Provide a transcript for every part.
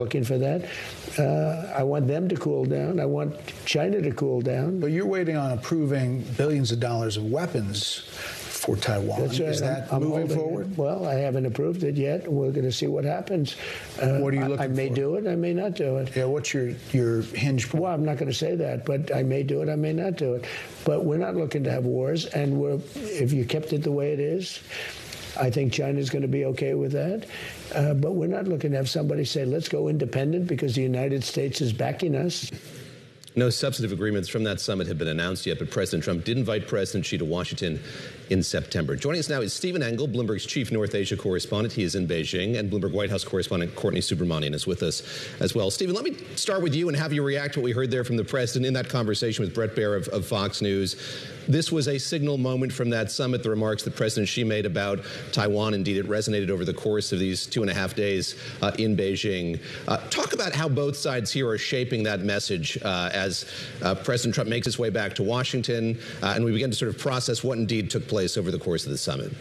looking for that. I want them to cool down. I want China to cool down. But you're waiting on approving billions of dollars of weapons for Taiwan. That's right. Is that moving forward? Well, I haven't approved it yet. We're going to see what happens. What are you looking for? I may do it. I may not do it. Yeah, what's your hinge point? Well, I'm not going to say that, but I may do it. I may not do it. But we're not looking to have wars. And if you kept it the way it is, I think China's going to be okay with that. But we're not looking to have somebody say, let's go independent because the United States is backing us. No substantive agreements from that summit have been announced yet, but President Trump did invite President Xi to Washington in September. Joining us now is Stephen Engel, Bloomberg's chief North Asia correspondent. He is in Beijing, and Bloomberg White House correspondent Courtney Subramanian is with us as well. Stephen, let me start with you and have you react to what we heard there from the president in that conversation with Bret Baier of Fox News. This was a signal moment from that summit, the remarks that President Xi made about Taiwan. Indeed, it resonated over the course of these 2.5 days in Beijing. Talk about how both sides here are shaping that message as President Trump makes his way back to Washington, and we begin to sort of process what indeed took place over the course of the summit.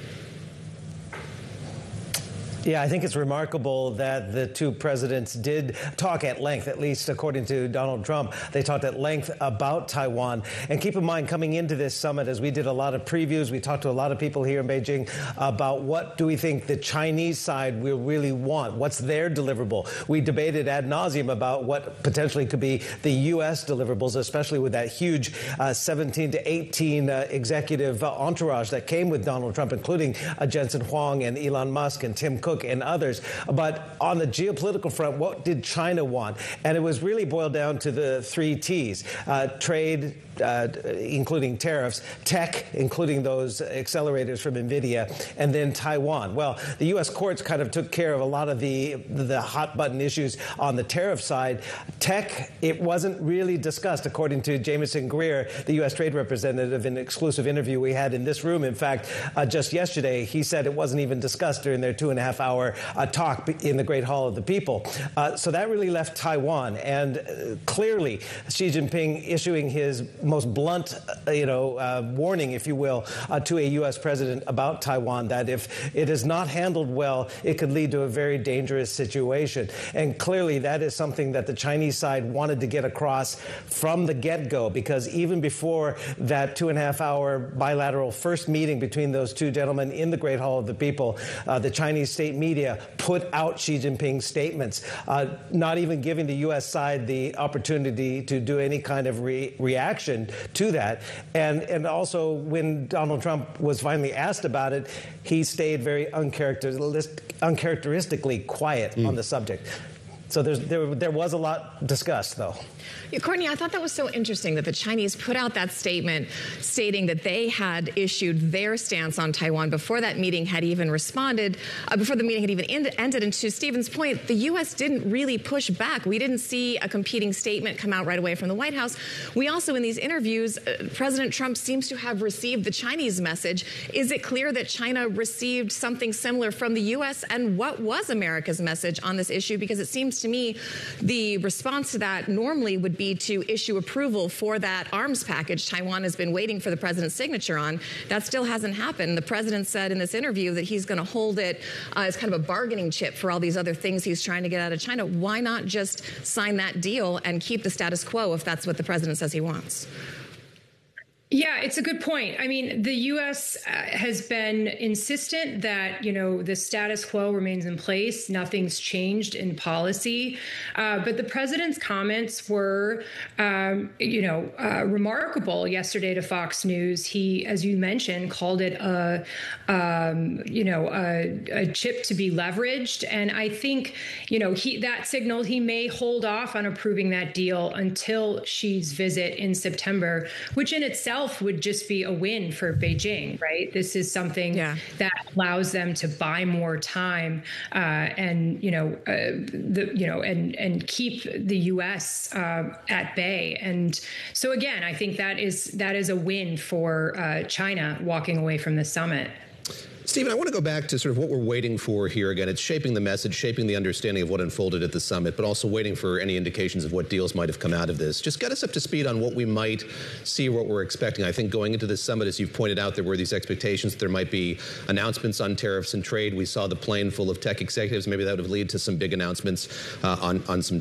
Yeah, I think it's remarkable that the two presidents did talk at length, at least according to Donald Trump. They talked at length about Taiwan. And keep in mind, coming into this summit, as we did a lot of previews, we talked to a lot of people here in Beijing about what do we think the Chinese side will really want? What's their deliverable? We debated ad nauseum about what potentially could be the U.S. deliverables, especially with that huge 17 to 18 executive entourage that came with Donald Trump, including Jensen Huang and Elon Musk and Tim Cook and others. But on the geopolitical front, what did China want? And it was really boiled down to the three T's: trade, including tariffs, tech, including those accelerators from NVIDIA, and then Taiwan. Well, the U.S. courts kind of took care of a lot of the hot button issues on the tariff side. Tech, it wasn't really discussed, according to Jameson Greer, the U.S. trade representative, in an exclusive interview we had in this room. In fact, just yesterday, he said it wasn't even discussed during their 2.5-hour talk in the Great Hall of the People. So that really left Taiwan. And clearly, Xi Jinping issuing his most blunt, warning, if you will, to a U.S. president about Taiwan, that if it is not handled well, it could lead to a very dangerous situation. And clearly, that is something that the Chinese side wanted to get across from the get-go, because even before that 2.5-hour bilateral first meeting between those two gentlemen in the Great Hall of the People, the Chinese state media put out Xi Jinping's statements, not even giving the U.S. side the opportunity to do any kind of reaction to that. And also, when Donald Trump was finally asked about it, he stayed very uncharacteristically quiet on the subject. So there was a lot discussed, though. Yeah, Courtney, I thought that was so interesting that the Chinese put out that statement stating that they had issued their stance on Taiwan before that meeting had even responded, before the meeting had even ended. And to Stephen's point, the U.S. didn't really push back. We didn't see a competing statement come out right away from the White House. We also, in these interviews, President Trump seems to have received the Chinese message. Is it clear that China received something similar from the U.S.? And what was America's message on this issue? Because it seems to me the response to that normally would be to issue approval for that arms package Taiwan has been waiting for the president's signature on. That still hasn't happened. The president said in this interview that he's going to hold it as kind of a bargaining chip for all these other things he's trying to get out of China. Why not just sign that deal and keep the status quo if that's what the president says he wants? Yeah, it's a good point. I mean, the U.S. has been insistent that, the status quo remains in place. Nothing's changed in policy. But the president's comments were, remarkable yesterday to Fox News. He, as you mentioned, called it a chip to be leveraged. And I think, that signaled he may hold off on approving that deal until Xi's visit in September, which in itself would just be a win for Beijing, right? This is something that allows them to buy more time and keep the U.S. at bay. And so again, I think that is a win for China walking away from the summit. Stephen, I want to go back to sort of what we're waiting for here. Again, it's shaping the message, shaping the understanding of what unfolded at the summit, but also waiting for any indications of what deals might have come out of this. Just get us up to speed on what we might see, what we're expecting. I think going into this summit, as you've pointed out, there were these expectations that there might be announcements on tariffs and trade. We saw the plane full of tech executives. Maybe that would lead to some big announcements on some